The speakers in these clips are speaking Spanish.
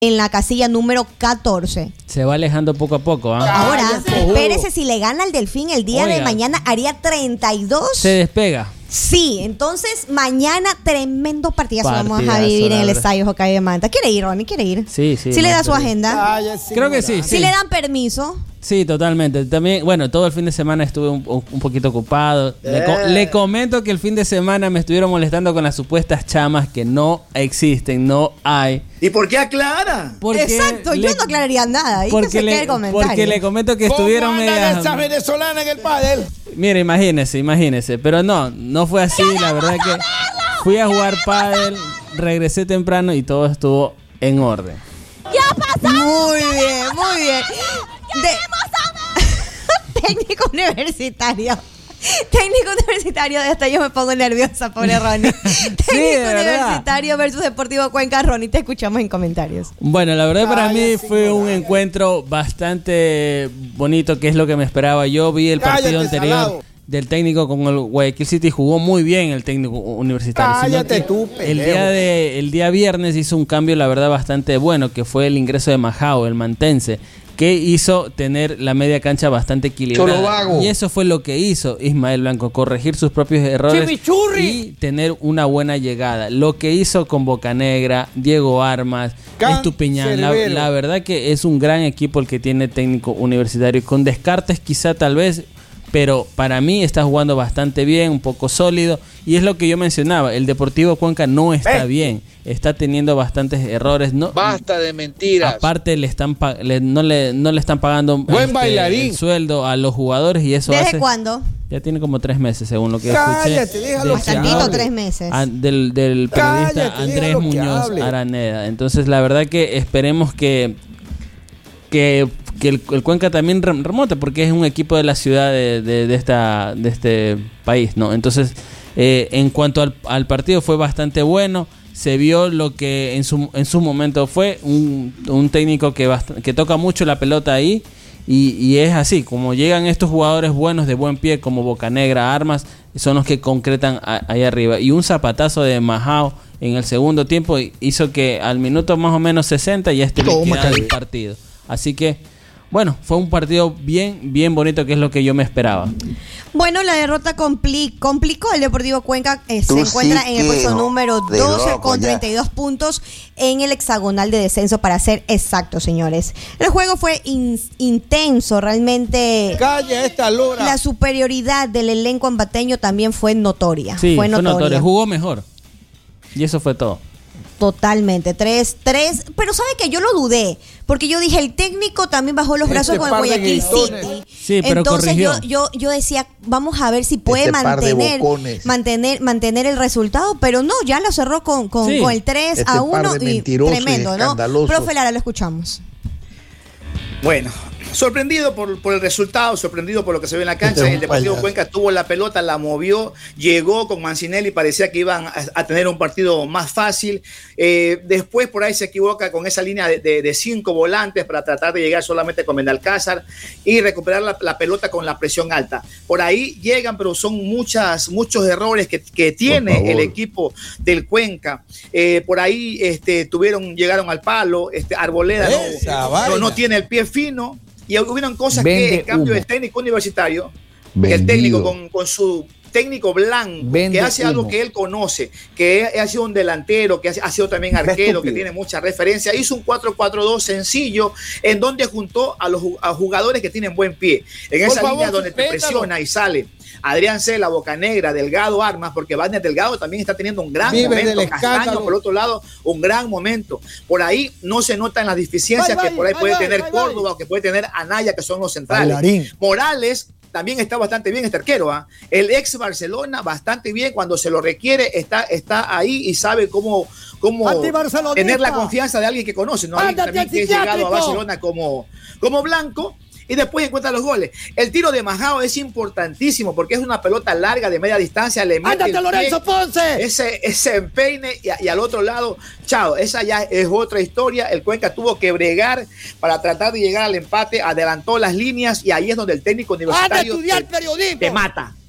en la casilla número 14. Se va alejando poco a poco. Ahora, espérese, si le gana al Delfín el día de mañana, haría 32. Se despega. Sí, entonces mañana tremendo partidazo vamos a vivir en el estadio Hokkaido de Manta. ¿Quiere ir, Ronnie? ¿Quiere ir? Sí. ¿Sí le da su agenda? Creo que sí. ¿Sí le dan permiso? Sí, totalmente. También, bueno, todo el fin de semana estuve un poquito ocupado. Le comento que el fin de semana me estuvieron molestando con las supuestas chamas que no existen, no hay. ¿Y por qué aclara? Exacto, yo no aclararía nada. Porque le comento que estuvieron medias... esas venezolanas en el pádel? Mira, imagínese. Pero no fue así. La verdad que fui a jugar pádel, regresé temprano y todo estuvo en orden. ¡Ya pasamos! Muy bien. Técnico universitario. Técnico universitario, de hasta yo me pongo nerviosa, pobre Ronnie. Técnico universitario versus Deportivo Cuenca. Ronnie, te escuchamos en comentarios. Bueno, la verdad para mí fue un encuentro bastante bonito, que es lo que me esperaba. Yo vi el partido anterior del técnico con el Guayaquil City, jugó muy bien el técnico universitario. Cállate tú, el día viernes hizo un cambio, la verdad, bastante bueno, que fue el ingreso de Majao, el mantense, que hizo tener la media cancha bastante equilibrada. Y eso fue lo que hizo Ismael Blanco, corregir sus propios errores y tener una buena llegada. Lo que hizo con Bocanegra, Diego Armas, Estupiñán, la verdad que es un gran equipo el que tiene técnico universitario, con descartes quizá tal vez, pero para mí está jugando bastante bien, un poco sólido, y es lo que yo mencionaba, el Deportivo Cuenca no está bien, está teniendo bastantes errores. Basta de mentiras. Aparte no le están pagando buen bailarín el sueldo a los jugadores, y eso ¿Desde cuándo? Ya tiene como 3 meses, según lo que escuché. Bastantito, 3 meses. Del periodista Andrés Muñoz Araneda. Entonces, la verdad que esperemos que el Cuenca también remonte, porque es un equipo de la ciudad de este país, ¿no? Entonces, en cuanto al partido, fue bastante bueno. Se vio lo que en su momento fue un técnico que toca mucho la pelota ahí, y es así, como llegan estos jugadores buenos de buen pie como Bocanegra, Armas, son los que concretan ahí arriba. Y un zapatazo de Majao en el segundo tiempo hizo que al minuto más o menos 60 ya esté liquidado el partido. Así que, bueno, fue un partido bien bonito, que es lo que yo me esperaba. Bueno, la derrota complicó el Deportivo Cuenca. Se encuentra en el puesto número 12 con 32 puntos en el hexagonal de descenso, para ser exactos, señores. El juego fue intenso, realmente. ¡Calla esta lora! La superioridad del elenco ambateño también fue notoria. Sí, fue notoria. Jugó mejor. Y eso fue todo. Totalmente, 3, pero sabe que yo lo dudé, porque yo dije, el técnico también bajó los brazos con el Guayaquil City. Sí, pero entonces corrigió. yo decía, vamos a ver si puede mantener el resultado, pero no, ya lo cerró con el 3-1 y tremendo, ¿no? Profe Lara, lo escuchamos. Bueno, sorprendido por el resultado, sorprendido por lo que se ve en la cancha. El Deportivo Cuenca tuvo la pelota, la movió, llegó con Mancinelli, parecía que iban a tener un partido más fácil. Después por ahí se equivoca con esa línea de 5 volantes para tratar de llegar solamente con Benalcázar y recuperar la pelota con la presión alta. Por ahí llegan, pero son muchos errores que tiene el equipo del Cuenca. Por ahí llegaron al palo, Arboleda no tiene el pie fino. Y hubieron cosas que, en cambio, el técnico universitario, que el técnico con su técnico blanco, que hace algo que él conoce, que ha sido un delantero, que ha sido también arquero, que tiene mucha referencia, hizo un 4-4-2 sencillo, en donde juntó a jugadores que tienen buen pie. En esa línea donde te presiona y sale Adrián Cela, Bocanegra, Delgado, Armas, porque Wagner Delgado también está teniendo un gran momento. Castaño, por otro lado, un gran momento. Por ahí no se notan las deficiencias que por ahí puede tener Córdoba o que puede tener Anaya, que son los centrales. Morales también está bastante bien, este arquero. El ex Barcelona, bastante bien. Cuando se lo requiere, está ahí y sabe cómo tener la confianza de alguien que conoce, ¿no? Alguien también que es llegado a Barcelona como Blanco. Y después encuentra los goles. El tiro de Majao es importantísimo porque es una pelota larga de media distancia. Le mete el pie, Lorenzo Ponce! Ese empeine y al otro lado, chao, esa ya es otra historia. El Cuenca tuvo que bregar para tratar de llegar al empate, adelantó las líneas y ahí es donde el técnico universitario te mata.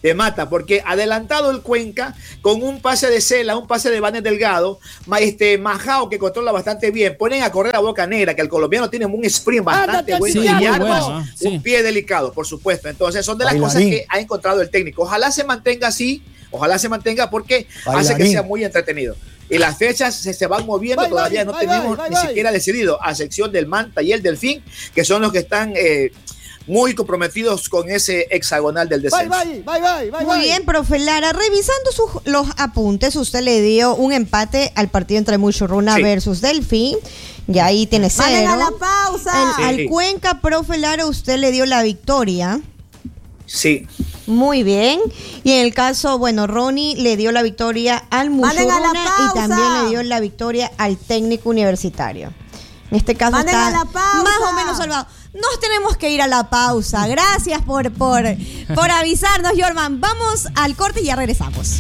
mata, porque adelantado el Cuenca, con un pase de Cela, un pase de Vanes Delgado, Majao, que controla bastante bien, ponen a correr a Boca Negra, que el colombiano tiene un sprint bastante bueno, y armas, un pie delicado, por supuesto. Entonces son de las cosas que ha encontrado el técnico. Ojalá se mantenga así, porque hace que sea muy entretenido. Y las fechas se van moviendo, todavía no tenemos ni siquiera decidido, a excepción del Manta y el Delfín, que son los que están muy comprometidos con ese hexagonal del descenso. Muy bien, profe Lara, revisando los apuntes, usted le dio un empate al partido entre Muchurruna versus Delfín, y ahí tiene 0. ¡Venga la pausa! Al Cuenca, profe Lara, usted le dio la victoria. Sí. Muy bien. Y en el caso, Ronnie le dio la victoria al Muchurruna y también le dio la victoria al Técnico Universitario. En este caso está más o menos salvado. Nos tenemos que ir a la pausa. Gracias por avisarnos, Jorman. Vamos al corte y ya regresamos.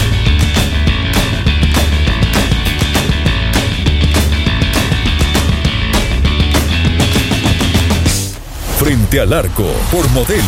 Frente al Arco por Modelo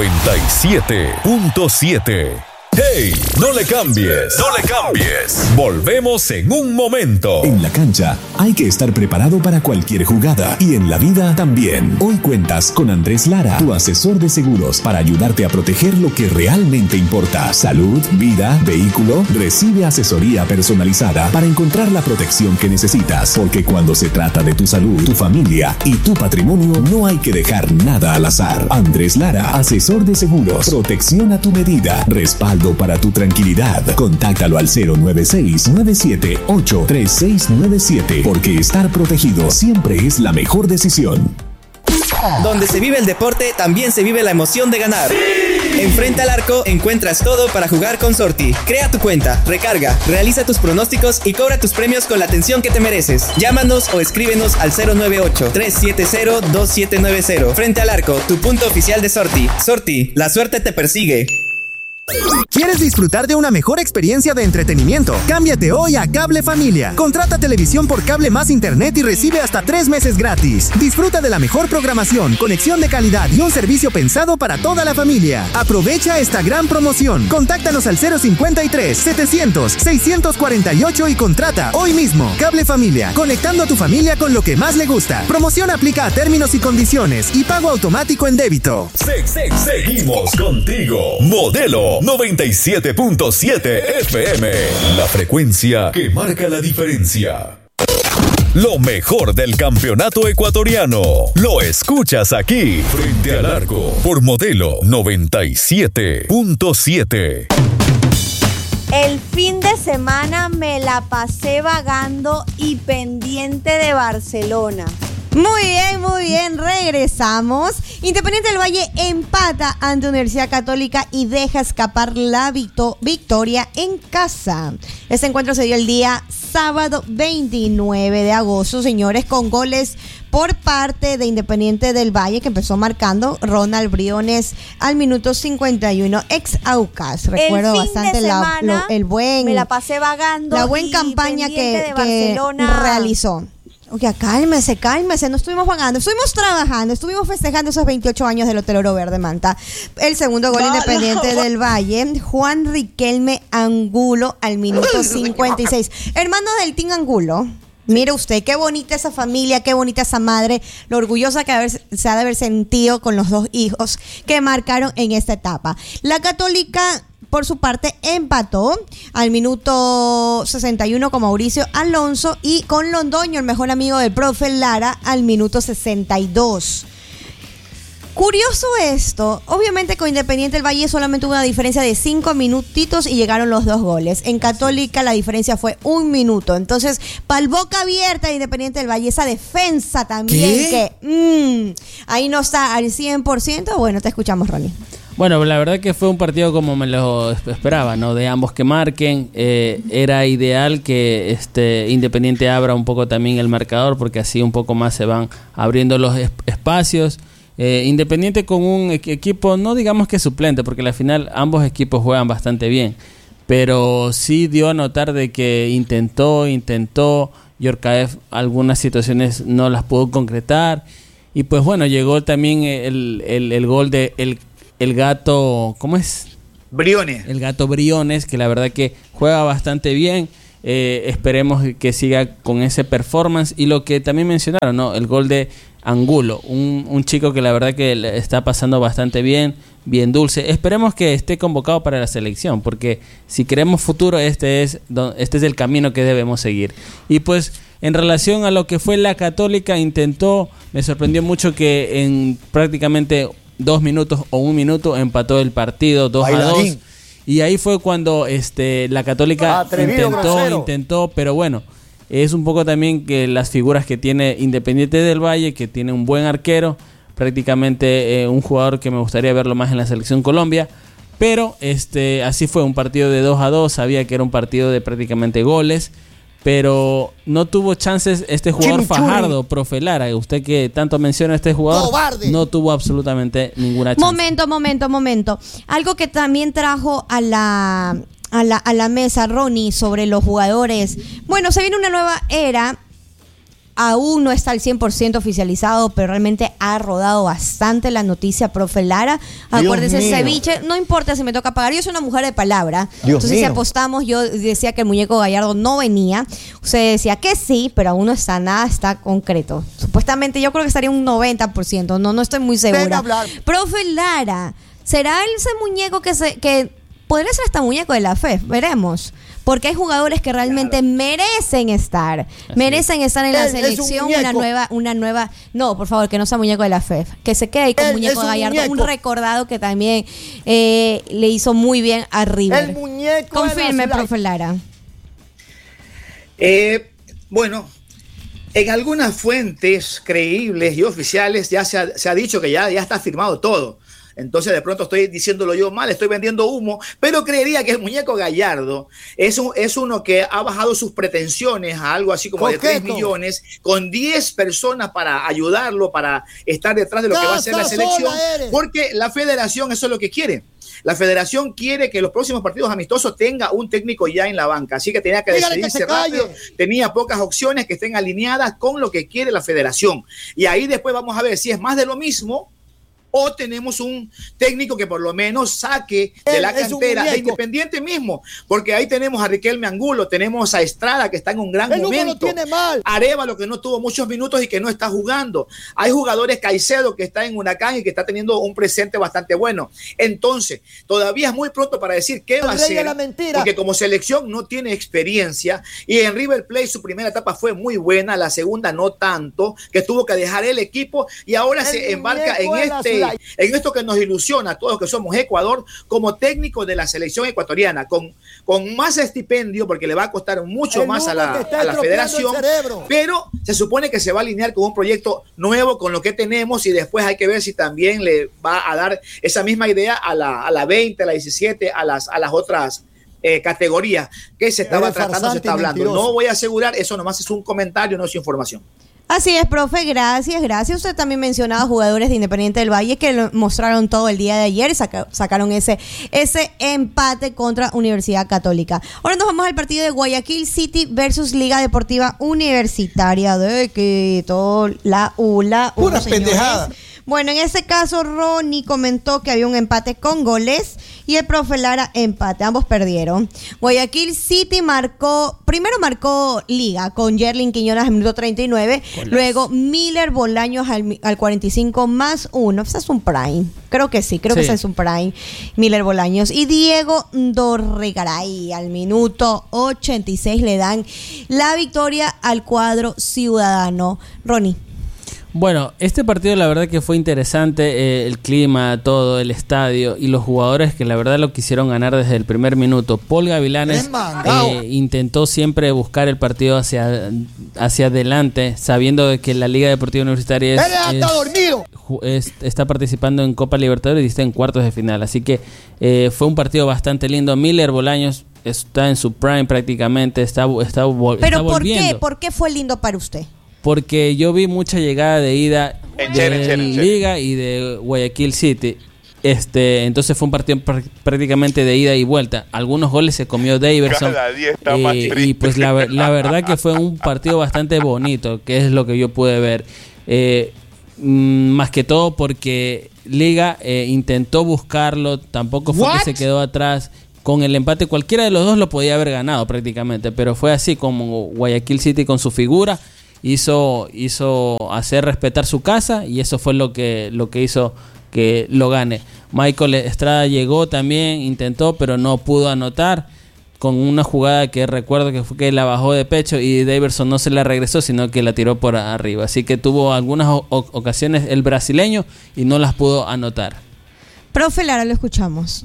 97.7. ¡Hey! ¡No le cambies! ¡No le cambies! Volvemos en un momento. En la cancha hay que estar preparado para cualquier jugada y en la vida también. Hoy cuentas con Andrés Lara, tu asesor de seguros, para ayudarte a proteger lo que realmente importa. Salud, vida, vehículo. Recibe asesoría personalizada para encontrar la protección que necesitas. Porque cuando se trata de tu salud, tu familia y tu patrimonio, no hay que dejar nada al azar. Andrés Lara, asesor de seguros. Protección a tu medida. Respaldo para tu tranquilidad. Contáctalo al 096-978-3697, porque estar protegido siempre es la mejor decisión. Donde se vive el deporte, también se vive la emoción de ganar. ¡Sí! En Frente al Arco encuentras todo para jugar con Sorti. Crea tu cuenta, recarga, realiza tus pronósticos y cobra tus premios con la atención que te mereces. Llámanos o escríbenos al 098-370-2790. Frente al Arco, tu punto oficial de Sorti. Sorti, la suerte te persigue. ¿Quieres disfrutar de una mejor experiencia de entretenimiento? Cámbiate hoy a Cable Familia. Contrata televisión por cable más internet y recibe hasta 3 meses gratis. Disfruta de la mejor programación, conexión de calidad y un servicio pensado para toda la familia. Aprovecha esta gran promoción. Contáctanos al 053-700-648 y contrata hoy mismo. Cable Familia, conectando a tu familia con lo que más le gusta. Promoción aplica a términos y condiciones y pago automático en débito. Seguimos contigo. Modelo 97.7 FM. La frecuencia que marca la diferencia. Lo mejor del campeonato ecuatoriano lo escuchas aquí. Frente al Arco por Modelo 97.7. El fin de semana me la pasé vagando y pendiente de Barcelona. Muy bien, regresamos. Independiente del Valle empata ante Universidad Católica y deja escapar la victoria en casa. Este encuentro se dio el día sábado 29 de agosto, señores, con goles por parte de Independiente del Valle, que empezó marcando Ronald Briones al minuto 51, ex Aucas. Recuerdo bastante me la pasé vagando. La buena campaña que realizó. Oye, cálmese, no estuvimos vagando, estuvimos trabajando, estuvimos festejando esos 28 años del Hotel Oro Verde Manta. El segundo gol Independiente del Valle, Juan Riquelme Angulo al minuto 56. Hermano del Team Angulo. Mire usted, qué bonita esa familia, qué bonita esa madre, lo orgullosa que se ha de haber sentido con los 2 hijos que marcaron en esta etapa. La Católica, por su parte, empató al minuto 61 con Mauricio Alonso y con Londoño, el mejor amigo del profe Lara, al minuto 62. Curioso esto, obviamente con Independiente del Valle solamente hubo una diferencia de 5 minutitos y llegaron los 2 goles. En Católica la diferencia fue 1 minuto. Entonces, pa'l boca abierta de Independiente del Valle, esa defensa también que ahí no está al 100%. Bueno, te escuchamos, Ronnie. Bueno, la verdad que fue un partido como me lo esperaba, ¿no? De ambos que marquen. Era ideal que Independiente abra un poco también el marcador, porque así un poco más se van abriendo los espacios. Independiente con un equipo, no digamos que suplente, porque al final ambos equipos juegan bastante bien, pero sí dio a notar de que intentó, Yorkaev algunas situaciones no las pudo concretar, y pues bueno, llegó también el gol de el gato, ¿cómo es? Briones. El Gato Briones, que la verdad que juega bastante bien. Esperemos que siga con ese performance. Y lo que también mencionaron, ¿no? El gol de Angulo, un chico que la verdad que le está pasando bastante bien dulce. Esperemos que esté convocado para la selección, porque si queremos futuro, este es el camino que debemos seguir. Y pues en relación a lo que fue la Católica, me sorprendió mucho que en prácticamente 2 minutos o 1 minuto empató el partido 2-2. Y ahí fue cuando la Católica intentó, pero bueno, es un poco también que las figuras que tiene Independiente del Valle, que tiene un buen arquero, prácticamente un jugador que me gustaría verlo más en la selección Colombia, pero así fue, un partido de 2-2, sabía que era un partido de prácticamente goles, pero no tuvo chances este jugador Fajardo, profe Lara, usted que tanto menciona a este jugador, ¡cobarde! No tuvo absolutamente ninguna chance. Momento. Algo que también trajo a la mesa Ronnie sobre los jugadores. Bueno, se viene una nueva era. Aún no está al 100% oficializado, pero realmente ha rodado bastante la noticia, profe Lara. Acuérdese, ceviche, no importa si me toca pagar, yo soy una mujer de palabra. Entonces, si apostamos, yo decía que el muñeco Gallardo no venía. Usted decía que sí, pero aún no está, nada está concreto. Supuestamente, yo creo que estaría un 90%, no estoy muy segura. Profe Lara, ¿será ese muñeco que podría ser hasta muñeco de la FEF? Veremos. Porque hay jugadores que realmente merecen estar en la selección. Una nueva. No, por favor, que no sea muñeco de la FEF. Que se quede ahí con muñeco Gallardo, un recordado que también le hizo muy bien a River. El muñeco. Confirme, profe Lara. Bueno, en algunas fuentes creíbles y oficiales ya se ha dicho que ya está firmado todo. Entonces de pronto estoy diciéndolo yo mal, estoy vendiendo humo, pero creería que el muñeco Gallardo es uno que ha bajado sus pretensiones a algo así como de 3 millones, con 10 personas para ayudarlo, para estar detrás de lo que va a ser la selección, porque la federación eso es lo que quiere. La federación quiere que los próximos partidos amistosos tenga un técnico ya en la banca, así que tenía que decidirse rápido, tenía pocas opciones que estén alineadas con lo que quiere la federación. Y ahí después vamos a ver si es más de lo mismo o tenemos un técnico que por lo menos saque de la cantera de Independiente mismo, porque ahí tenemos a Riquelme Angulo, tenemos a Estrada que está en un gran momento, Arévalo que no tuvo muchos minutos y que no está jugando, hay jugadores, Caicedo que está en Huracán y que está teniendo un presente bastante bueno. Entonces todavía es muy pronto para decir qué va a hacer, porque como selección no tiene experiencia, y en River Plate su primera etapa fue muy buena, la segunda no tanto, que tuvo que dejar el equipo y ahora se embarca en esto que nos ilusiona a todos que somos Ecuador, como técnico de la selección ecuatoriana, con más estipendio, porque le va a costar mucho más a la federación, pero se supone que se va a alinear con un proyecto nuevo, con lo que tenemos, y después hay que ver si también le va a dar esa misma idea a la 20, a la 17, a las otras categorías que se estaba tratando, se está hablando. No voy a asegurar, eso nomás es un comentario, no es información. Así es, profe, gracias. Usted también mencionaba jugadores de Independiente del Valle que lo mostraron todo el día de ayer y sacaron ese empate contra Universidad Católica. Ahora nos vamos al partido de Guayaquil City versus Liga Deportiva Universitaria de Quito, la ULA. Pura pendejada. Bueno, en ese caso, Ronnie comentó que había un empate con goles y el profe Lara empate. Ambos perdieron. Guayaquil City primero marcó Liga con Yerlin Quiñones al minuto 39. Goles. Luego Miller Bolaños al 45 más 1. Ese es un prime. Creo que sí, que ese es un prime. Miller Bolaños. Y Diego Dorregaray al minuto 86 le dan la victoria al cuadro ciudadano. Ronnie. Bueno, este partido la verdad que fue interesante, el clima, todo, el estadio y los jugadores que la verdad lo quisieron ganar desde el primer minuto. Paul Gavilanes intentó siempre buscar el partido hacia adelante, sabiendo de que la Liga Deportiva Universitaria está participando en Copa Libertadores y está en cuartos de final, así que fue un partido bastante lindo. Miller Bolaños está en su prime prácticamente, está volviendo. ¿Por qué fue lindo para usted? Porque yo vi mucha llegada de ida de Liga y de Guayaquil City. Entonces fue un partido prácticamente de ida y vuelta. Algunos goles se comió Daverson. Y pues la verdad que fue un partido bastante bonito, que es lo que yo pude ver. más que todo porque Liga intentó buscarlo, tampoco fue que se quedó atrás. Con el empate cualquiera de los dos lo podía haber ganado prácticamente, pero fue así como Guayaquil City con su figura hizo hacer respetar su casa, y eso fue lo que hizo que lo gane. Michael Estrada llegó también, intentó, pero no pudo anotar, con una jugada que recuerdo que fue que la bajó de pecho y Daverson no se la regresó, sino que la tiró por arriba. Así que tuvo algunas ocasiones el brasileño y no las pudo anotar. Profe Lara, lo escuchamos.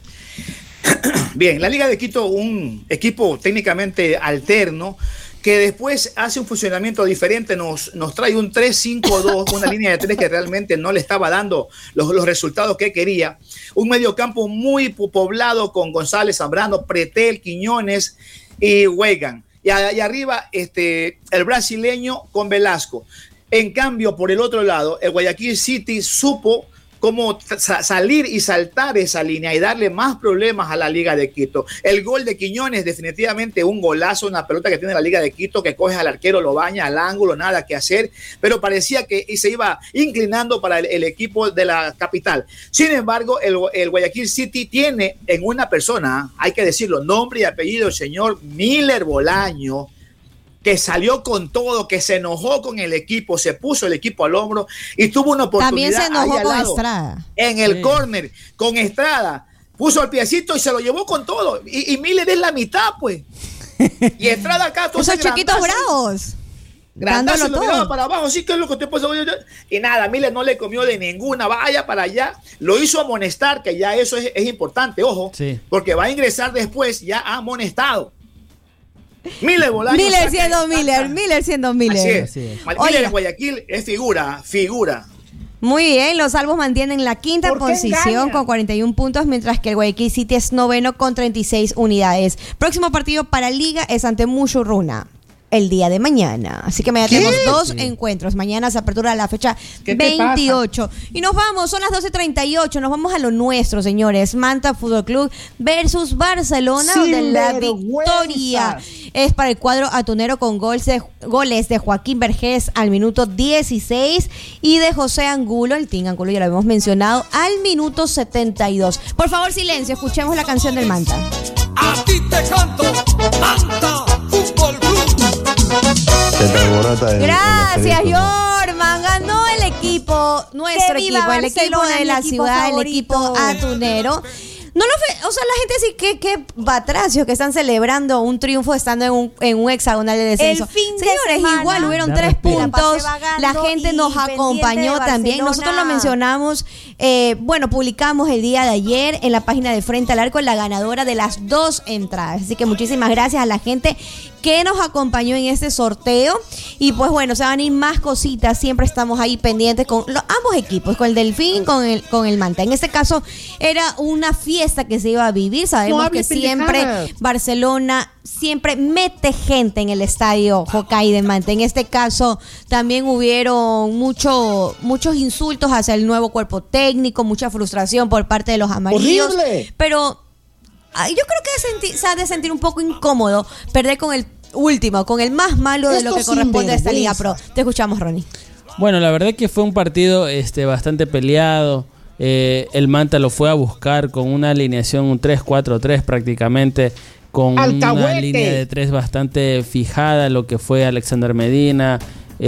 Bien, la Liga de Quito, un equipo técnicamente alterno, que después hace un funcionamiento diferente, nos trae un 3-5-2, una línea de 3 que realmente no le estaba dando los resultados que quería. Un mediocampo muy poblado con González, Zambrano, Pretel, Quiñones y Weigand. Y arriba el brasileño con Velasco. En cambio, por el otro lado, el Guayaquil City supo cómo salir y saltar esa línea y darle más problemas a la Liga de Quito. El gol de Quiñones, definitivamente un golazo, una pelota que tiene la Liga de Quito, que coge al arquero, lo baña al ángulo, nada que hacer, pero parecía que se iba inclinando para el equipo de la capital. Sin embargo, el Guayaquil City tiene en una persona, hay que decirlo, nombre y apellido, el señor Miller Bolaño, que salió con todo, que se enojó con el equipo, se puso el equipo al hombro y tuvo una oportunidad. También se enojó con lado, Estrada. En el córner, con Estrada. Puso el piecito y se lo llevó con todo. Y Miller es la mitad, pues. Y Estrada acá, todos esos chiquitos bravos. Grandazo, lo miraba para abajo, sí, que es lo que te pasa. Y nada, Miller no le comió de ninguna, vaya para allá. Lo hizo amonestar, que ya eso es importante, ojo, porque va a ingresar después ya amonestado. Miller Bolaño. Miller siendo Miller. Así es. Miller en Guayaquil es figura. Muy bien, los Albos mantienen la quinta posición con 41 puntos, mientras que el Guayaquil City es noveno con 36 unidades. Próximo partido para Liga es ante Mushurruna el día de mañana. Así que mañana tenemos dos encuentros. Mañana se apertura la fecha 28. Y nos vamos, son las 12:38. Nos vamos a lo nuestro, señores. Manta Fútbol Club versus Barcelona, donde la victoria es para el cuadro atunero con goles de Joaquín Vergés al minuto 16 y de José Angulo, el Team Angulo, ya lo habíamos mencionado, al minuto 72. Por favor, silencio, escuchemos la canción del Manta. A ti te canto, Manta Fútbol Club. Gracias, Jorman. Ganó el equipo, nuestro equipo, el equipo de la ciudad, el equipo atunero. No lo o sea, la gente sí que batracios que están celebrando un triunfo estando en un hexagonal de descenso. Señores, igual hubieron 3 puntos. La gente nos acompañó también. Nosotros lo mencionamos, publicamos el día de ayer en la página de Frente al Arco la ganadora de las 2 entradas. Así que muchísimas gracias a la gente que nos acompañó en este sorteo. Y pues bueno, se van a ir más cositas. Siempre estamos ahí pendientes con ambos equipos, con el Delfín y con el Manta. En este caso era una fiesta que se iba a vivir. Sabemos que siempre Barcelona siempre mete gente en el estadio Jocay de Manta. En este caso también hubieron muchos insultos hacia el nuevo cuerpo técnico, mucha frustración por parte de los amarillos. ¡Horrible! Pero yo creo que se ha de sentir un poco incómodo perder con el último, con el más malo de lo que corresponde a esta Liga Pro. Te escuchamos, Ronnie. Bueno, la verdad que fue un partido bastante peleado. El Manta lo fue a buscar con una alineación, un 3-4-3 prácticamente, con una línea de 3 bastante fijada, lo que fue Alexander Medina,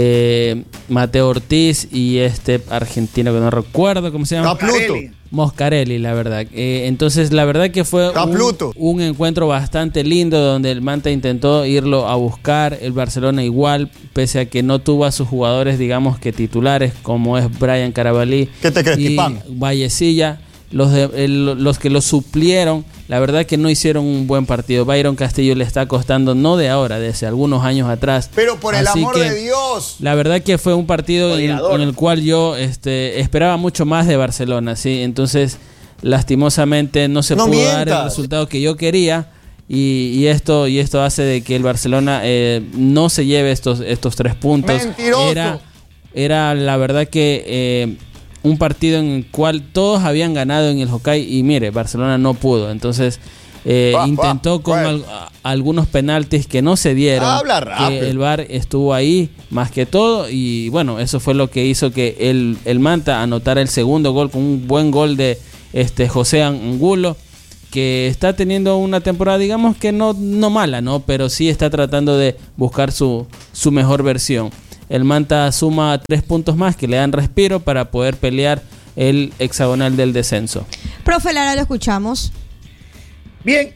Mateo Ortiz y argentino que no recuerdo cómo se llama. Moscarelli, la verdad. Entonces, la verdad que fue un encuentro bastante lindo donde el Manta intentó irlo a buscar. El Barcelona igual, pese a que no tuvo a sus jugadores, digamos que titulares, como es Brian Carabalí y Vallecilla. Los que lo suplieron, la verdad que no hicieron un buen partido. Byron Castillo le está costando, no de ahora, desde algunos años atrás. Pero por el amor de Dios. La verdad que fue un partido en el cual yo esperaba mucho más de Barcelona, ¿sí? Entonces, lastimosamente no se pudo dar el resultado que yo quería. Y esto hace de que el Barcelona no se lleve estos 3 puntos. Mentiroso. Era la verdad que un partido en el cual todos habían ganado en el Jocay y mire, Barcelona no pudo. Entonces intentó con algunos penaltis que no se dieron. Habla rápido. Que el VAR estuvo ahí más que todo y bueno, eso fue lo que hizo que el Manta anotara el segundo gol con un buen gol de José Angulo, que está teniendo una temporada, digamos que no mala, ¿no? Pero sí está tratando de buscar su mejor versión. El Manta suma 3 puntos más que le dan respiro para poder pelear el hexagonal del descenso. Profe Lara, lo escuchamos. Bien,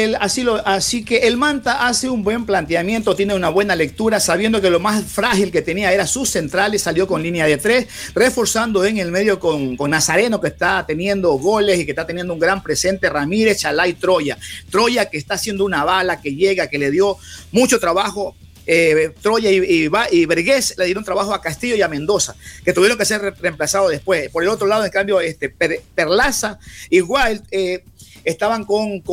así que el Manta hace un buen planteamiento, tiene una buena lectura, sabiendo que lo más frágil que tenía era sus centrales, salió con línea de 3, reforzando en el medio con Nazareno, que está teniendo goles y que está teniendo un gran presente, Ramírez, Chalá y Troya. Troya, que está haciendo una bala, que llega, que le dio mucho trabajo. Troya y Vergés le dieron trabajo a Castillo y a Mendoza, que tuvieron que ser reemplazados después. Por el otro lado, en cambio, Perlaza igual estaban con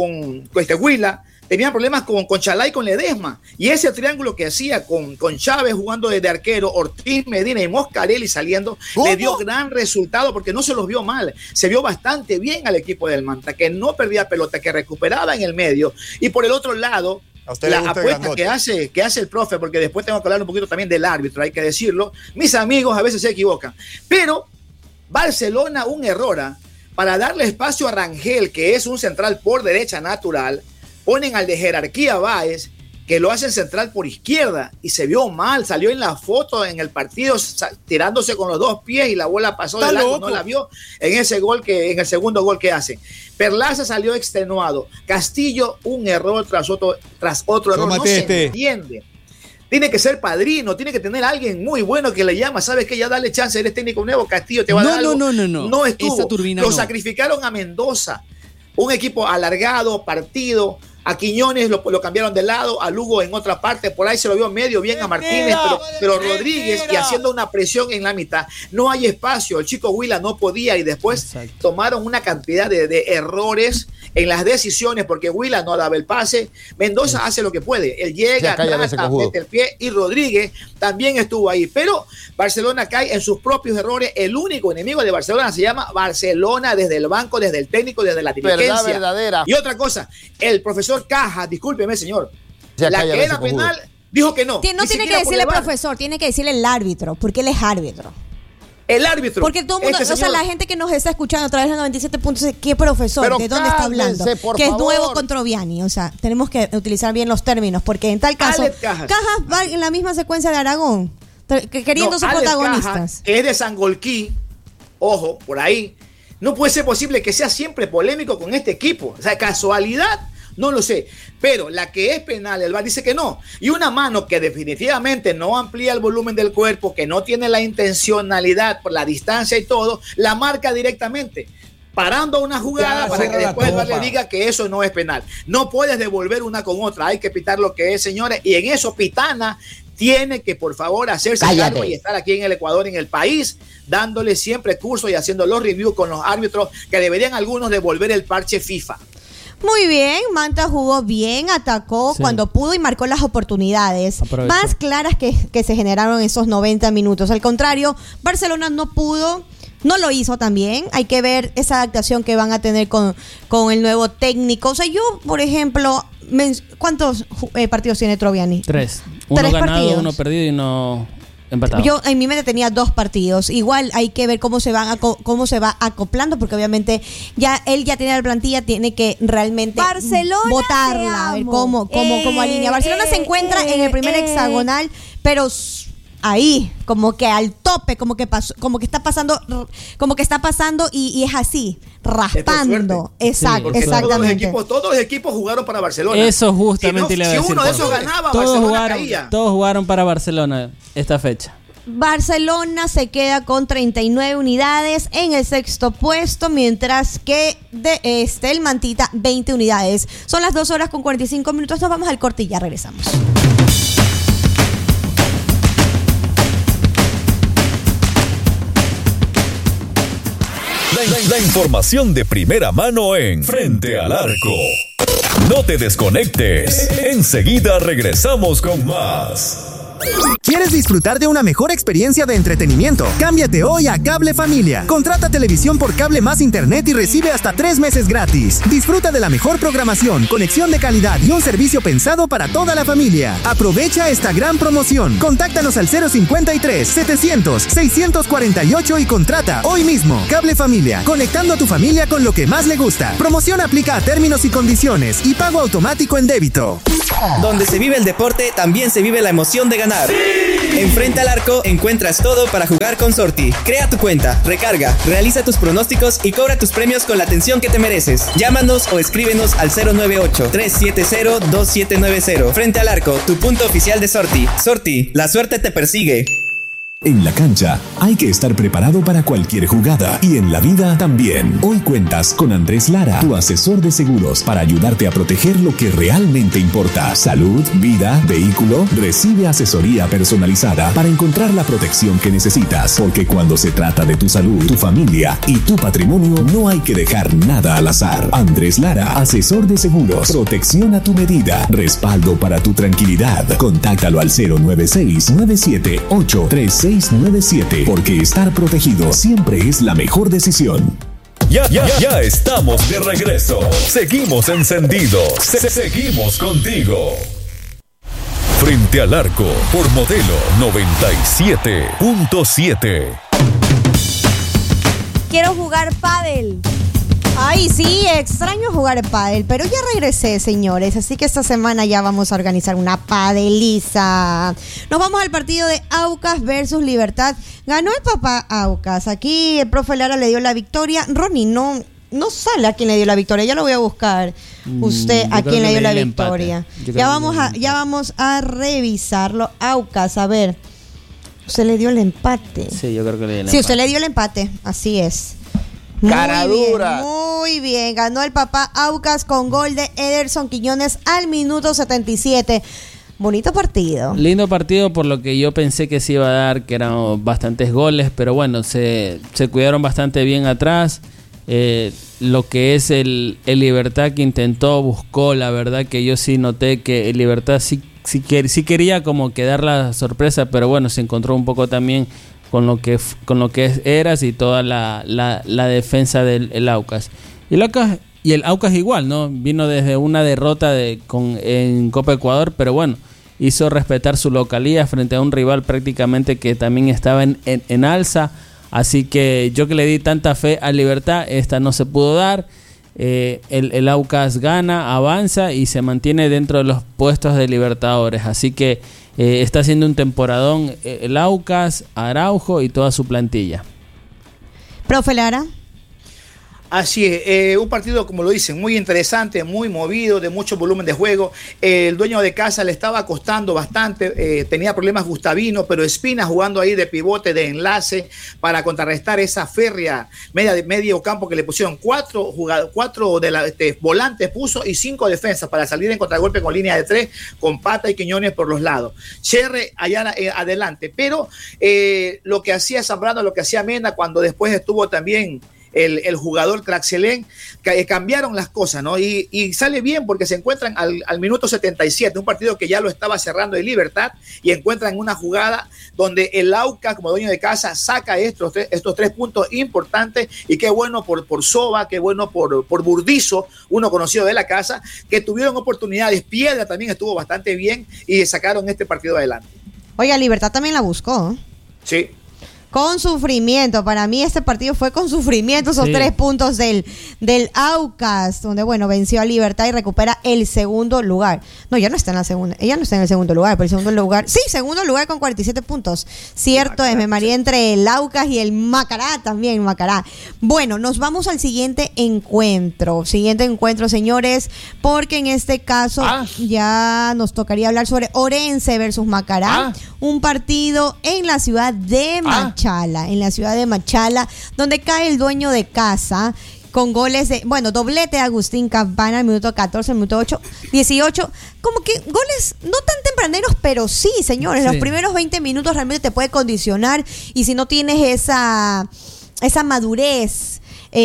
Huila, tenían problemas con Chalá y con Ledesma, y ese triángulo que hacía con Chávez jugando desde arquero, Ortiz, Medina y Moscarelli saliendo, le dio gran resultado porque no se los vio mal, se vio bastante bien al equipo del Manta, que no perdía pelota, que recuperaba en el medio. Y por el otro lado, la apuesta que hace el profe, porque después tengo que hablar un poquito también del árbitro, hay que decirlo, mis amigos a veces se equivocan, pero Barcelona un error, para darle espacio a Rangel, que es un central por derecha natural, ponen al de jerarquía Báez, que lo hacen central por izquierda, y se vio mal, salió en la foto en el partido tirándose con los 2 pies y la bola pasó de largo, no la vio en ese gol en el segundo gol que hace. Perlaza salió extenuado, Castillo un error tras otro error, no se entiende. Tiene que ser padrino, tiene que tener a alguien muy bueno que le llama, ¿sabes qué? Ya dale chance, eres técnico nuevo, Castillo te va a dar algo. No estuvo. Lo sacrificaron a Mendoza, un equipo alargado, partido. A Quiñones lo cambiaron de lado, a Lugo en otra parte, por ahí se lo vio medio bien a Martínez, pero Rodríguez, y haciendo una presión en la mitad, no hay espacio, el chico Huila no podía, y después tomaron una cantidad de errores en las decisiones, porque Huila no daba el pase, Mendoza hace lo que puede, él llega, trata, mete el pie, y Rodríguez también estuvo ahí, pero Barcelona cae en sus propios errores. El único enemigo de Barcelona se llama Barcelona, desde el banco, desde el técnico, desde la dirigencia. Verdadera. Y otra cosa, el profesor Caja, discúlpeme señor, la que era penal dijo que no. No tiene que decirle profesor, tiene que decirle el árbitro, porque él es árbitro. El árbitro. Porque todo el mundo, o sea, la gente que nos está escuchando a través de 97 puntos, ¿qué profesor? Pero ¿de dónde está hablando? Que es nuevo con Troviani. O sea, tenemos que utilizar bien los términos, porque en tal caso, Cajas va en la misma secuencia de Aragón, queriendo ser protagonistas. Cajas, que es de Sangolquí, ojo, por ahí. No puede ser posible que sea siempre polémico con este equipo. O sea, casualidad. No lo sé, pero la que es penal, el VAR dice que no. Y una mano que definitivamente no amplía el volumen del cuerpo, que no tiene la intencionalidad por la distancia y todo, la marca directamente, parando una jugada para que después el VAR le diga que eso no es penal. No puedes devolver una con otra, hay que pitar lo que es, señores. Y en eso Pitana tiene que, por favor, hacerse cargo y estar aquí en el Ecuador, en el país, dándole siempre cursos y haciendo los reviews con los árbitros, que deberían algunos devolver el parche FIFA. Muy bien, Manta jugó bien, atacó cuando pudo y marcó las oportunidades más claras que se generaron en esos 90 minutos. Al contrario, Barcelona no pudo, no lo hizo también. Hay que ver esa adaptación que van a tener con el nuevo técnico. O sea, yo, por ejemplo, ¿cuántos partidos tiene Troviani? 3. Uno ganado, partidos. Uno perdido y uno empatado. Yo en mi mente tenía 2 partidos. Igual hay que ver cómo se va acoplando, porque obviamente él ya tiene la plantilla, tiene que realmente votarla, a ver cómo alinea. Barcelona se encuentra en el primer hexagonal, pero ahí, como que al tope, como que está pasando y es así, raspando. Exactamente. Todos los equipos jugaron para Barcelona. Eso justamente le iba a decir. Si uno de esos ganaba, todos jugaron para Barcelona esta fecha. Barcelona se queda con 39 unidades en el 6º puesto, mientras que el Mantita 20 unidades. Son las 2:45. Nos vamos al corte y ya regresamos. La información de primera mano en Frente al Arco. No te desconectes. Enseguida regresamos con más. ¿Quieres disfrutar de una mejor experiencia de entretenimiento? Cámbiate hoy a Cable Familia. Contrata televisión por cable más internet y recibe hasta 3 meses gratis. Disfruta de la mejor programación, conexión de calidad y un servicio pensado para toda la familia. Aprovecha esta gran promoción. Contáctanos al 053-700-648 y contrata hoy mismo. Cable Familia, conectando a tu familia con lo que más le gusta. Promoción aplica a términos y condiciones y pago automático en débito. Donde se vive el deporte, también se vive la emoción de ganar. ¡Sí! Enfrente al arco encuentras todo para jugar con Sorti. Crea tu cuenta, recarga, realiza tus pronósticos y cobra tus premios con la atención que te mereces. Llámanos o escríbenos al 098-370-2790. Frente al arco, tu punto oficial de Sorti. Sorti, la suerte te persigue. En la cancha hay que estar preparado para cualquier jugada y en la vida también. Hoy cuentas con Andrés Lara, tu asesor de seguros, para ayudarte a proteger lo que realmente importa. Salud, vida, vehículo. Recibe asesoría personalizada para encontrar la protección que necesitas. Porque cuando se trata de tu salud, tu familia y tu patrimonio, no hay que dejar nada al azar. Andrés Lara, asesor de seguros. Protección a tu medida. Respaldo para tu tranquilidad. Contáctalo al 096-978-3697. Porque estar protegido siempre es la mejor decisión. Ya estamos de regreso. Seguimos encendidos. Seguimos contigo. Frente al arco por Modelo 97.7. Quiero jugar pádel. Ay, sí, extraño jugar pádel, pero ya regresé, señores. Así que esta semana ya vamos a organizar una padeliza. Nos vamos al partido de Aucas versus Libertad. Ganó el papá Aucas. Aquí el profe Lara le dio la victoria. Ronnie, no sale a quién le dio la victoria. Ya lo voy a buscar. Usted a quién le dio la victoria. Ya vamos a revisarlo. Aucas, a ver. Usted le dio el empate. Sí, yo creo que le dio el empate. Sí, usted le dio el empate. Así es. Muy bien, ganó el papá Aucas con gol de Ederson Quiñones al minuto 77. Bonito partido. Lindo partido por lo que yo pensé que se iba a dar, que eran bastantes goles, pero bueno, se cuidaron bastante bien atrás. Lo que es el Libertad que intentó, buscó, la verdad que yo sí noté que el Libertad sí quería como que dar la sorpresa, pero bueno, se encontró un poco también con lo que es Eras y toda la defensa del Aucas. Y el Aucas igual, ¿no? Vino desde una derrota en Copa Ecuador, pero bueno, hizo respetar su localía frente a un rival prácticamente que también estaba en alza. Así que yo que le di tanta fe a Libertad, esta no se pudo dar. El Aucas gana, avanza y se mantiene dentro de los puestos de Libertadores. Así que está haciendo un temporadón el Aucas, Araujo y toda su plantilla. Profe Lara. Así es, un partido, como lo dicen, muy interesante, muy movido, de mucho volumen de juego. El dueño de casa le estaba costando bastante, tenía problemas Gustavino, pero Espina jugando ahí de pivote, de enlace, para contrarrestar esa férrea medio campo que le pusieron. Cuatro volantes puso y 5 defensas para salir en contragolpe con línea de 3, con Pata y Quiñones por los lados. Cherre allá adelante, pero lo que hacía Zambrano, lo que hacía Mena, cuando después estuvo también el jugador Craxelén, cambiaron las cosas, ¿no? Y sale bien porque se encuentran al minuto 77, un partido que ya lo estaba cerrando el Libertad, y encuentran una jugada donde el Aucas, como dueño de casa, saca estos 3 puntos importantes, y qué bueno por Soba, qué bueno por Burdizo, uno conocido de la casa, que tuvieron oportunidades. Piedra también estuvo bastante bien y sacaron este partido adelante. Oiga, Libertad también la buscó. Sí. Con sufrimiento, para mí este partido fue con sufrimiento, esos 3 puntos del Aucas, donde bueno, venció a Libertad y recupera el segundo lugar. No, ya no está en el segundo lugar, pero el segundo lugar, sí, segundo lugar con 47 puntos. Cierto es, me mareé entre el Aucas y el Macará también, Macará. Bueno, nos vamos al siguiente encuentro, señores, porque en este caso ya nos tocaría hablar sobre Orense versus Macará, un partido en la ciudad de Machala, donde cae el dueño de casa con goles de, doblete de Agustín Campana al minuto 14, al minuto 18, como que goles no tan tempraneros, pero sí, señores, los primeros 20 minutos realmente te puede condicionar, y si no tienes esa madurez,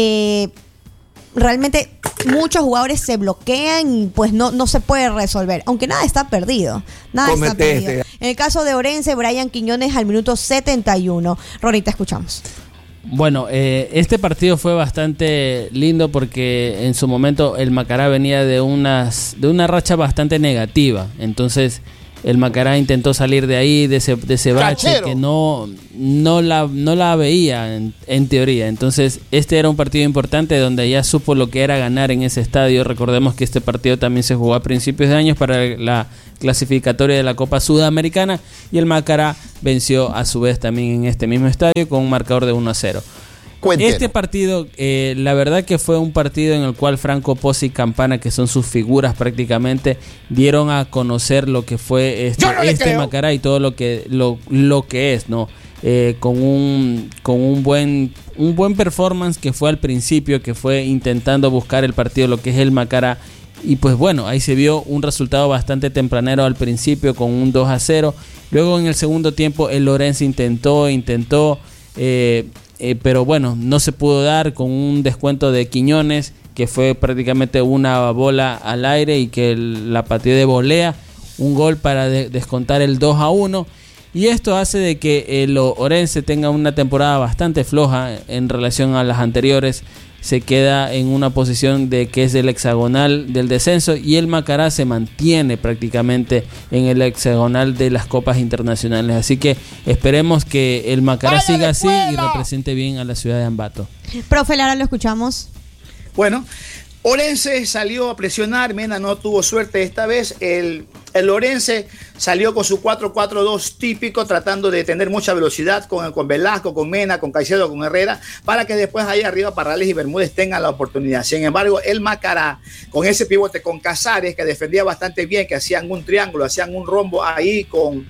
realmente muchos jugadores se bloquean y pues no se puede resolver, aunque nada está perdido. En el caso de Orense, Brian Quiñones al minuto 71. Ronnie, te escuchamos. Bueno, este partido fue bastante lindo porque en su momento el Macará venía de una racha bastante negativa. Entonces el Macará intentó salir de ahí, de ese bache que no la veía en teoría. Entonces este era un partido importante donde ya supo lo que era ganar en ese estadio. Recordemos que este partido también se jugó a principios de años para la clasificatoria de la Copa Sudamericana y el Macará venció a su vez también en este mismo estadio con un marcador de 1-0. Este partido, la verdad que fue un partido en el cual Franco Pozzi y Campana, que son sus figuras prácticamente, dieron a conocer lo que fue este Macará y todo lo que es, ¿no? Con un buen performance que fue al principio, que fue intentando buscar el partido, lo que es el Macará. Y pues bueno, ahí se vio un resultado bastante tempranero al principio con un 2-0. Luego en el segundo tiempo el Orense intentó, pero bueno, no se pudo dar con un descuento de Quiñones, que fue prácticamente una bola al aire y que la pateó de volea, un gol para descontar el 2-1. Y esto hace de que el Orense tenga una temporada bastante floja en relación a las anteriores. Se queda en una posición de que es el hexagonal del descenso y el Macará se mantiene prácticamente en el hexagonal de las copas internacionales. Así que esperemos que el Macará siga así y represente bien a la ciudad de Ambato. Profe Lara, lo escuchamos. Bueno, Orense salió a presionar, Mena no tuvo suerte esta vez. El Orense salió con su 4-4-2 típico, tratando de tener mucha velocidad con Velasco, con Mena, con Caicedo, con Herrera, para que después ahí arriba Parrales y Bermúdez tengan la oportunidad. Sin embargo, el Macará, con ese pivote, con Casares, que defendía bastante bien, que hacían un triángulo, hacían un rombo ahí con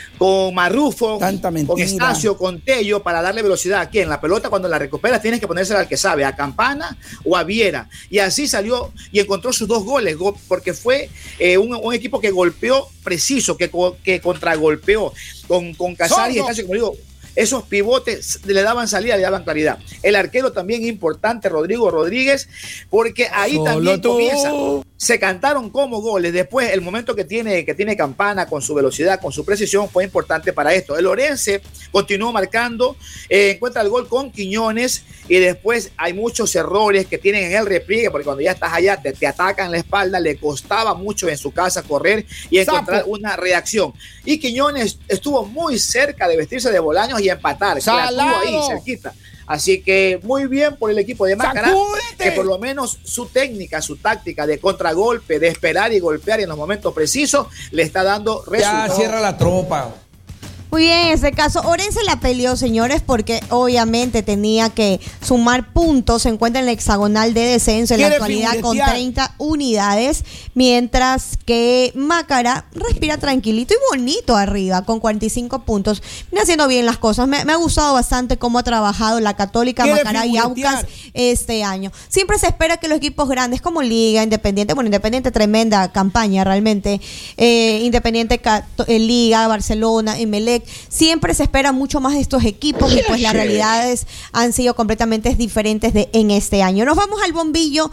Marrufo, con Estacio, con Tello, para darle velocidad. Aquí en la pelota, cuando la recuperas, tienes que ponérsela al que sabe, a Campana o a Viera. Y así salió y encontró sus 2 goles, porque fue un equipo que golpeó preciso, que contragolpeó con Casares y Estacio, como digo. Esos pivotes le daban salida, le daban claridad. El arquero también importante, Rodrigo Rodríguez, porque ahí también comienza. Se cantaron como goles. Después, el momento que tiene Campana con su velocidad, con su precisión, fue importante para esto. El Orense continuó marcando, encuentra el gol con Quiñones y después hay muchos errores que tienen en el repliegue, porque cuando ya estás allá te atacan la espalda, le costaba mucho en su casa correr y encontrar una reacción. Y Quiñones estuvo muy cerca de vestirse de Bolaños y empatar, la tuvo ahí cerquita. Así que muy bien por el equipo de Macará, que por lo menos su técnica, su táctica de contragolpe, de esperar y golpear en los momentos precisos, le está dando resultados. Ya cierra la tropa. Muy bien, en este caso, Orense la peleó, señores, porque obviamente tenía que sumar puntos. Se encuentra en el hexagonal de descenso en la actualidad con 30 unidades, mientras que Macará respira tranquilito y bonito arriba con 45 puntos. Viene haciendo bien las cosas. Me ha gustado bastante cómo ha trabajado la Católica, Macará y Aucas este año. Siempre se espera que los equipos grandes como Liga, Independiente, tremenda campaña realmente, Independiente, Liga, Barcelona, Emelec, siempre se espera mucho más de estos equipos y pues las realidades han sido completamente diferentes en este año. Nos vamos al bombillo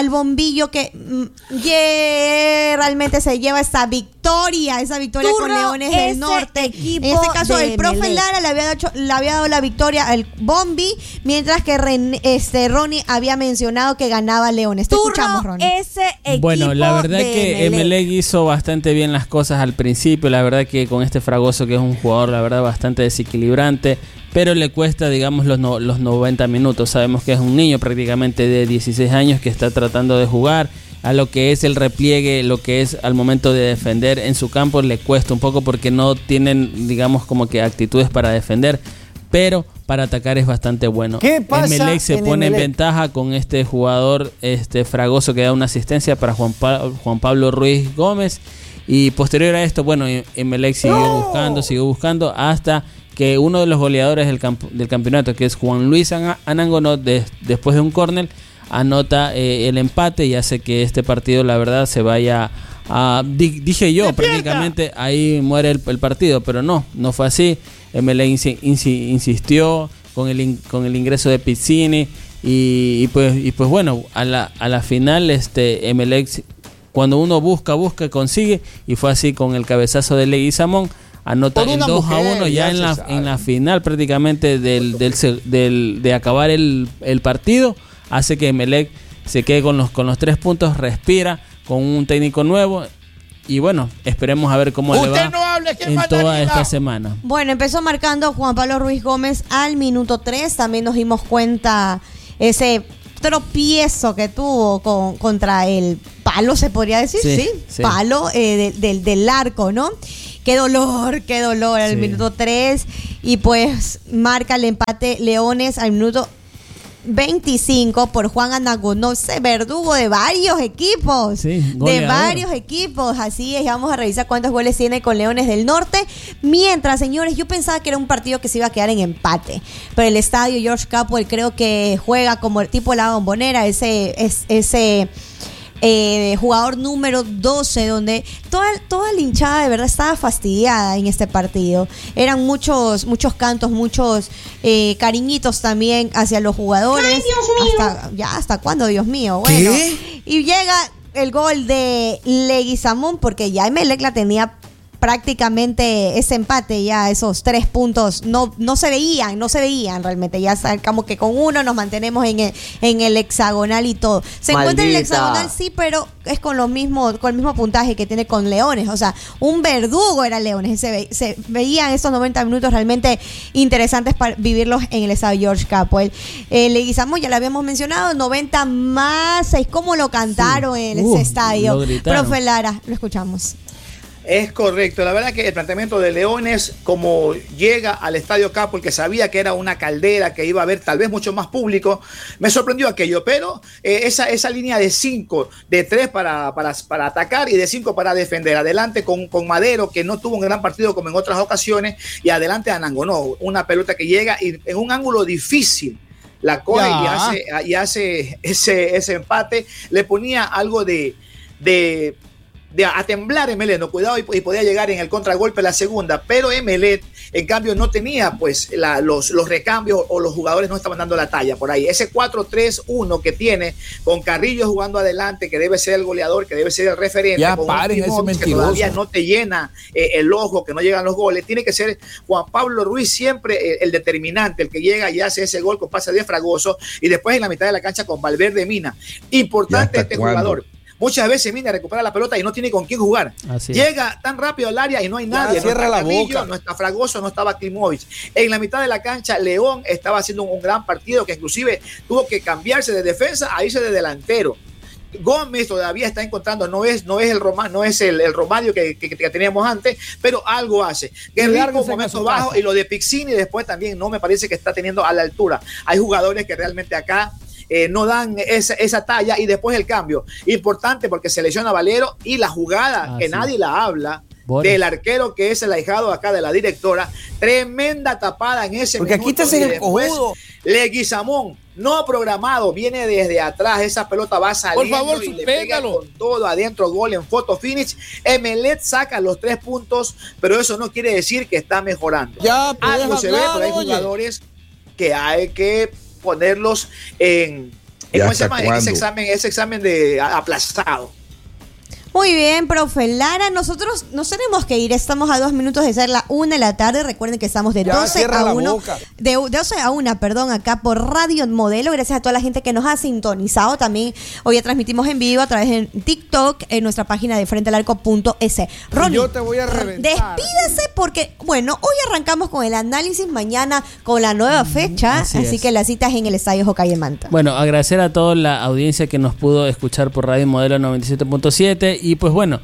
que realmente se lleva esa victoria con Leones del Norte. En este caso el profe Lara le había dado la victoria al Bombi, mientras que Ronnie había mencionado que ganaba Leones. Te escuchamos, Ronnie. Bueno, la verdad que Emelec hizo bastante bien las cosas al principio. La verdad que con este Fragoso, que es un jugador la verdad bastante desequilibrante, pero le cuesta, digamos, los 90 minutos. Sabemos que es un niño prácticamente de 16 años que está tratando de jugar. A lo que es el repliegue, lo que es al momento de defender en su campo, le cuesta un poco porque no tienen, digamos, como que actitudes para defender, pero para atacar es bastante bueno. ¿Qué pasa? Emelec se pone en ventaja con este jugador Fragoso, que da una asistencia para Juan Pablo Ruiz Gómez. Y posterior a esto, bueno, Emelec siguió buscando hasta que uno de los goleadores del campeonato, que es Juan Luis Anangonó, después de un córner, anota el empate y hace que este partido, la verdad, se vaya a... Dije yo, prácticamente ahí muere el partido, pero no fue así. Emelec insistió con el ingreso de Pizzini y pues bueno, a la final Emelec, cuando uno busca, consigue, y fue así con el cabezazo de Leguizamón, anota en 2-1 ya en la final prácticamente de acabar el partido, hace que Emelec se quede con los 3 puntos, respira con un técnico nuevo. Y bueno, esperemos a ver cómo le va en toda esta semana. Bueno, empezó marcando Juan Pablo Ruiz Gómez al minuto 3. También nos dimos cuenta ese tropiezo que tuvo contra el palo, se podría decir, sí. Palo del arco, ¿no? Qué dolor al minuto 3. Y pues marca el empate Leones al minuto 25 por Juan Anangonó, ese verdugo de varios equipos. Varios equipos. Así es, vamos a revisar cuántos goles tiene con Leones del Norte. Mientras, señores, yo pensaba que era un partido que se iba a quedar en empate, pero el estadio George Capwell creo que juega como el tipo de la Bombonera, ese jugador número 12, donde toda la hinchada de verdad estaba fastidiada en este partido. Eran muchos cantos, muchos cariñitos también hacia los jugadores. ¡Ay, Dios mío! ¿Hasta cuándo, Dios mío? Bueno, ¿qué? Y llega el gol de Leguizamón, porque ya Emelec la tenía prácticamente ese empate, ya esos 3 puntos no se veían realmente, ya como que con uno nos mantenemos en el hexagonal y todo. Se encuentra en el hexagonal, sí, pero es con el mismo puntaje que tiene con Leones, o sea, un verdugo era Leones. Se veían esos 90 minutos realmente interesantes para vivirlos en el estadio George Capwell. Leguizamón, ya lo habíamos mencionado, 90 más 6, ¿cómo lo cantaron en ese estadio? Profe Lara, lo escuchamos. Es correcto, la verdad que el planteamiento de Leones, como llega al Estadio Capwell, que sabía que era una caldera, que iba a haber tal vez mucho más público, me sorprendió aquello, pero esa línea de 5, de 3 para atacar y de 5 para defender, adelante con Madero, que no tuvo un gran partido como en otras ocasiones, y adelante a Anangonó, una pelota que llega y en un ángulo difícil, la coge y hace ese empate, le ponía algo a temblar Emelec, no, cuidado, y podía llegar en el contragolpe la segunda, pero Emelec en cambio no tenía pues los recambios, o los jugadores no estaban dando la talla por ahí. Ese 4-3-1 que tiene con Carrillo jugando adelante, que debe ser el goleador, que debe ser el referente, ya con paren ese mentiroso, que todavía no te llena el ojo, que no llegan los goles, tiene que ser Juan Pablo Ruiz siempre el determinante, el que llega y hace ese gol con pase de Fragoso, y después en la mitad de la cancha con Valverde Mina. Importante este jugador. Muchas veces Mina recupera la pelota y no tiene con quién jugar. Llega tan rápido al área y no hay nadie. Cierra no está la Carrillo, boca. no está Fragoso, no estaba Klimovic. En la mitad de la cancha, León estaba haciendo un gran partido, que inclusive tuvo que cambiarse de defensa a irse de delantero. Gómez todavía está encontrando, no es el Romario que teníamos antes, pero algo hace. Guerrero con momentos bajos, y lo de Pixini después también no me parece que está teniendo a la altura. Hay jugadores que realmente acá no dan esa talla, y después el cambio. Importante porque se lesiona Valero, y la jugada que nadie la habla, del arquero que es el ahijado acá de la directora, tremenda tapada en ese porque minuto. aquí te el cojudo. Leguizamón, no programado, viene desde atrás, esa pelota va saliendo, por favor, y le pega con todo adentro, gol en photo finish. Emelec saca los 3 puntos, pero eso no quiere decir que está mejorando. Algo se ve, pero hay jugadores que hay que ponerlos en ese examen de aplazado. Muy bien, profe Lara, nosotros nos tenemos que ir, estamos a 2 minutos de ser la 1 de la tarde, recuerden que estamos de 12 a 1, de 12 a 1, perdón, acá por Radio Modelo. Gracias a toda la gente que nos ha sintonizado, también hoy ya transmitimos en vivo a través de TikTok, en nuestra página de frentealarco.es. Ronnie, yo te voy a reventar. Despídase porque, bueno, hoy arrancamos con el análisis, mañana con la nueva fecha, así que la cita es en el Estadio Jocay de Manta. Bueno, agradecer a toda la audiencia que nos pudo escuchar por Radio Modelo 97.7. Y pues bueno,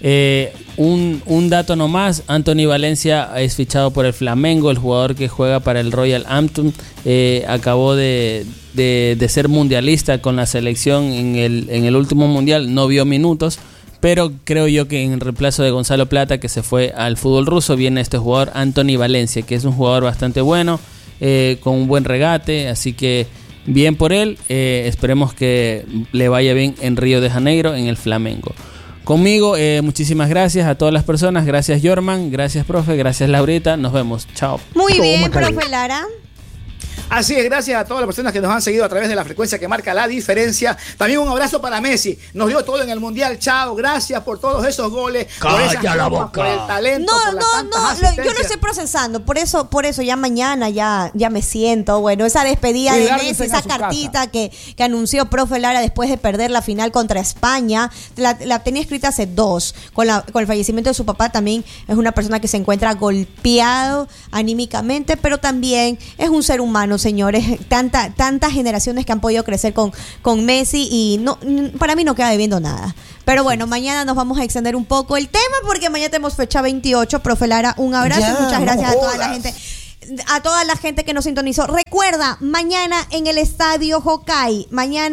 un dato nomás, Anthony Valencia es fichado por el Flamengo, el jugador que juega para el Royal Antwerp, acabó de ser mundialista con la selección en el último mundial, no vio minutos, pero creo yo que en reemplazo de Gonzalo Plata, que se fue al fútbol ruso, viene este jugador Anthony Valencia, que es un jugador bastante bueno, con un buen regate, así que bien por él, esperemos que le vaya bien en Río de Janeiro, en el Flamengo. Conmigo, muchísimas gracias a todas las personas. Gracias, Jorman. Gracias, profe. Gracias, Laurita. Nos vemos. Chao. Muy bien, profe Lara. Así es, gracias a todas las personas que nos han seguido a través de la frecuencia que marca la diferencia. También un abrazo para Messi. Nos dio todo en el Mundial. Chao, gracias por todos esos goles. Calla la boca. Por el talento. Yo lo estoy procesando. Por eso ya mañana ya me siento. Bueno, esa despedida de Messi, esa cartita que anunció profe Lara después de perder la final contra España, la tenía escrita hace 2. Con el fallecimiento de su papá también es una persona que se encuentra golpeado anímicamente, pero también es un ser humano, señores. Tantas generaciones que han podido crecer con Messi y no, para mí no queda debiendo nada. Pero bueno, mañana nos vamos a extender un poco el tema porque mañana tenemos fecha 28. Profe Lara, un abrazo y muchas gracias a toda la gente. A toda la gente que nos sintonizó. Recuerda, mañana en el Estadio Hokkaido.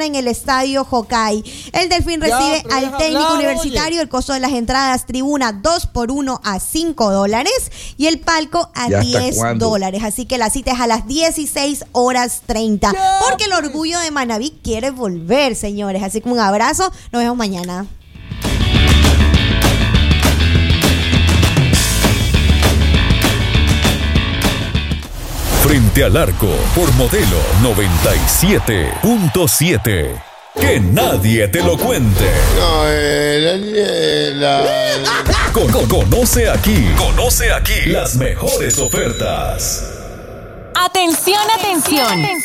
El Delfín recibe al técnico universitario. Oye. El costo de las entradas tribuna 2x1 a $5 y el palco a $10. Así que la cita es a las 16:30. Porque el orgullo de Manaví quiere volver, señores. Así que un abrazo. Nos vemos mañana. Frente al Arco por Modelo 97.7. Que nadie te lo cuente. Conoce aquí las mejores ofertas. Atención.